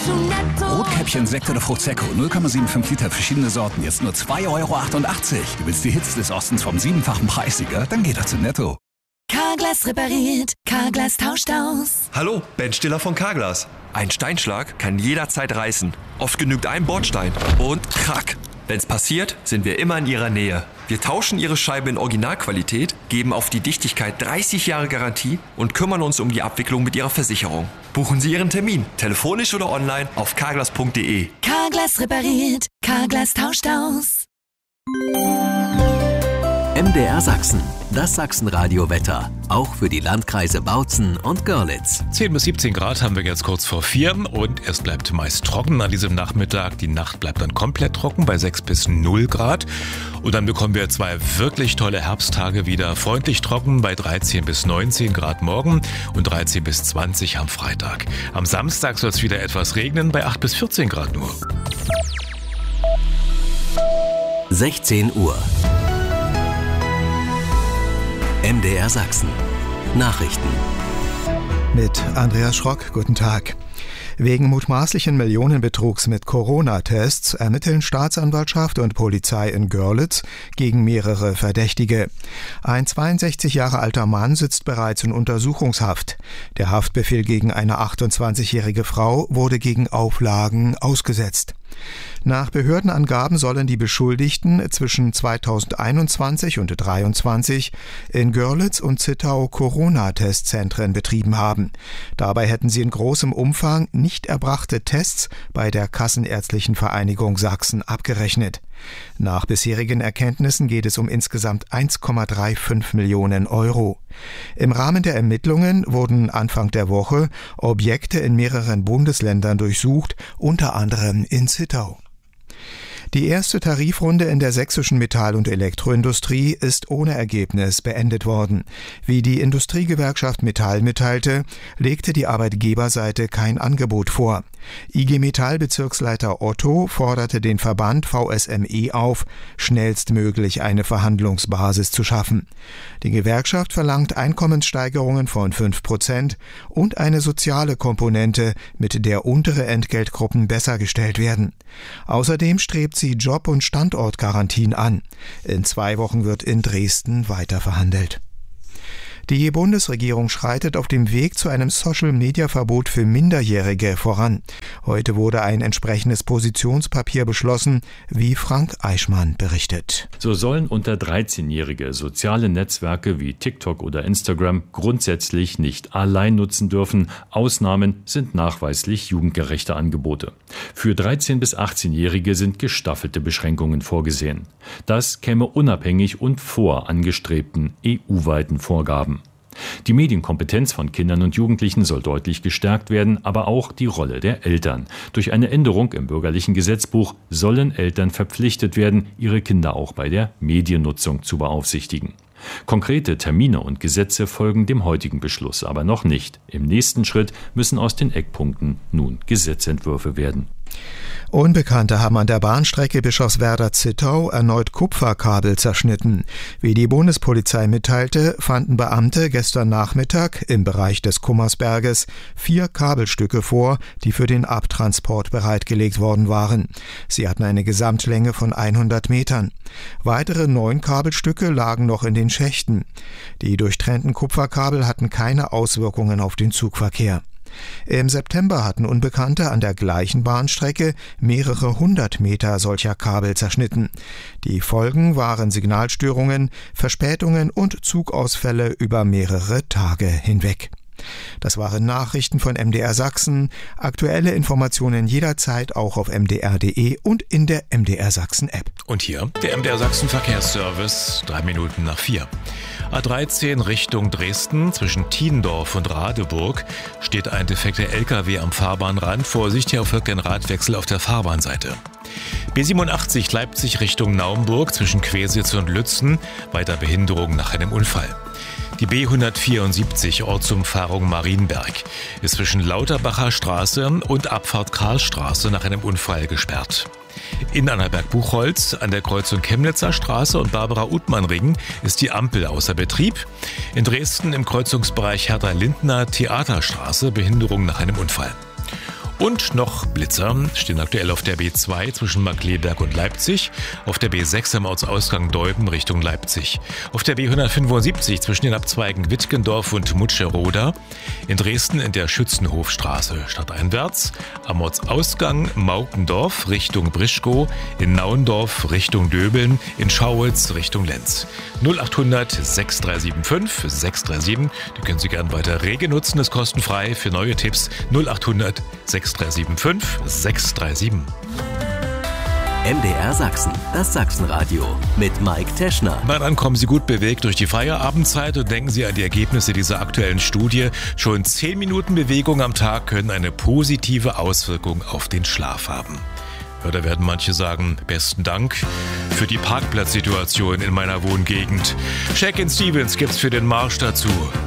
Rotkäppchen, Sekt oder Prosecco, 0,75 Liter, verschiedene Sorten, jetzt nur 2,88 €. Du willst die Hits des Ostens vom 7-fachen Preissieger? Dann geh doch zu Netto. Carglass repariert, Carglass tauscht aus. Hallo, Ben Stiller von Carglass. Ein Steinschlag kann jederzeit reißen. Oft genügt ein Bordstein und krack. Wenn's passiert, sind wir immer in Ihrer Nähe. Wir tauschen Ihre Scheibe in Originalqualität, geben auf die Dichtigkeit 30 Jahre Garantie und kümmern uns um die Abwicklung mit Ihrer Versicherung. Buchen Sie Ihren Termin, telefonisch oder online auf carglass.de. Carglass repariert, Carglass tauscht aus. MDR Sachsen, das Sachsenradio-Wetter, auch für die Landkreise Bautzen und Görlitz. 10 bis 17 Grad haben wir jetzt kurz vor 4 und es bleibt meist trocken an diesem Nachmittag. Die Nacht bleibt dann komplett trocken bei 6 bis 0 Grad. Und dann bekommen wir 2 wirklich tolle Herbsttage wieder. Freundlich trocken bei 13 bis 19 Grad morgen und 13 bis 20 am Freitag. Am Samstag soll es wieder etwas regnen bei 8 bis 14 Grad nur. 16 Uhr. MDR Sachsen. Nachrichten. Mit Andreas Schrock, guten Tag. Wegen mutmaßlichen Millionenbetrugs mit Corona-Tests ermitteln Staatsanwaltschaft und Polizei in Görlitz gegen mehrere Verdächtige. Ein 62 Jahre alter Mann sitzt bereits in Untersuchungshaft. Der Haftbefehl gegen eine 28-jährige Frau wurde gegen Auflagen ausgesetzt. Nach Behördenangaben sollen die Beschuldigten zwischen 2021 und 2023 in Görlitz und Zittau Corona-Testzentren betrieben haben. Dabei hätten sie in großem Umfang nicht erbrachte Tests bei der Kassenärztlichen Vereinigung Sachsen abgerechnet. Nach bisherigen Erkenntnissen geht es um insgesamt 1,35 Millionen €. Im Rahmen der Ermittlungen wurden Anfang der Woche Objekte in mehreren Bundesländern durchsucht, unter anderem in Zittau. Die erste Tarifrunde in der sächsischen Metall- und Elektroindustrie ist ohne Ergebnis beendet worden. Wie die Industriegewerkschaft Metall mitteilte, legte die Arbeitgeberseite kein Angebot vor. IG Metall-Bezirksleiter Otto forderte den Verband VSME auf, schnellstmöglich eine Verhandlungsbasis zu schaffen. Die Gewerkschaft verlangt Einkommenssteigerungen von 5% und eine soziale Komponente, mit der untere Entgeltgruppen besser gestellt werden. Außerdem strebt sie Job- und Standortgarantien an. In 2 Wochen wird in Dresden weiter verhandelt. Die Bundesregierung schreitet auf dem Weg zu einem Social-Media-Verbot für Minderjährige voran. Heute wurde ein entsprechendes Positionspapier beschlossen, wie Frank Eichmann berichtet. So sollen unter 13-Jährige soziale Netzwerke wie TikTok oder Instagram grundsätzlich nicht allein nutzen dürfen. Ausnahmen sind nachweislich jugendgerechte Angebote. Für 13- bis 18-Jährige sind gestaffelte Beschränkungen vorgesehen. Das käme unabhängig und vor angestrebten EU-weiten Vorgaben. Die Medienkompetenz von Kindern und Jugendlichen soll deutlich gestärkt werden, aber auch die Rolle der Eltern. Durch eine Änderung im bürgerlichen Gesetzbuch sollen Eltern verpflichtet werden, ihre Kinder auch bei der Mediennutzung zu beaufsichtigen. Konkrete Termine und Gesetze folgen dem heutigen Beschluss aber noch nicht. Im nächsten Schritt müssen aus den Eckpunkten nun Gesetzentwürfe werden. Unbekannte haben an der Bahnstrecke Bischofswerda-Zittau erneut Kupferkabel zerschnitten. Wie die Bundespolizei mitteilte, fanden Beamte gestern Nachmittag im Bereich des Kummersberges 4 Kabelstücke vor, die für den Abtransport bereitgelegt worden waren. Sie hatten eine Gesamtlänge von 100 Metern. Weitere 9 Kabelstücke lagen noch in den Schächten. Die durchtrennten Kupferkabel hatten keine Auswirkungen auf den Zugverkehr. Im September hatten Unbekannte an der gleichen Bahnstrecke mehrere 100 Meter solcher Kabel zerschnitten. Die Folgen waren Signalstörungen, Verspätungen und Zugausfälle über mehrere Tage hinweg. Das waren Nachrichten von MDR Sachsen. Aktuelle Informationen jederzeit auch auf mdr.de und in der MDR Sachsen App. Und hier der MDR Sachsen Verkehrsservice, 3 Minuten nach 4. A13 Richtung Dresden zwischen Tiendorf und Radeburg steht ein defekter LKW am Fahrbahnrand. Vorsicht, hier erfolgt ein Radwechsel auf der Fahrbahnseite. B87 Leipzig Richtung Naumburg zwischen Quersitz und Lützen, weiter Behinderung nach einem Unfall. Die B174 Ortsumfahrung Marienberg ist zwischen Lauterbacher Straße und Abfahrt Karlstraße nach einem Unfall gesperrt. In Annaberg-Buchholz an der Kreuzung Chemnitzer Straße und Barbara-Uthmann-Ring ist die Ampel außer Betrieb. In Dresden im Kreuzungsbereich Hertha-Lindner Theaterstraße Behinderung nach einem Unfall. Und noch Blitzer stehen aktuell auf der B2 zwischen Markkleeberg und Leipzig, auf der B6 am Ortsausgang Deuben Richtung Leipzig, auf der B175 zwischen den Abzweigen Wittgendorf und Mutscheroda, in Dresden in der Schützenhofstraße stadteinwärts, am Ortsausgang Maukendorf Richtung Brischkow, in Nauendorf Richtung Döbeln, in Schauitz Richtung Lenz. 0800 6375 637, die können Sie gerne weiter rege nutzen, ist kostenfrei. Für neue Tipps 0800 6375 637. MDR Sachsen, das Sachsenradio mit Mike Teschner. Na, dann kommen Sie gut bewegt durch die Feierabendzeit und denken Sie an die Ergebnisse dieser aktuellen Studie. Schon 10 Minuten Bewegung am Tag können eine positive Auswirkung auf den Schlaf haben. Ja, da werden manche sagen, besten Dank für die Parkplatzsituation in meiner Wohngegend. Shakin' Stevens gibt's für den Marsch dazu.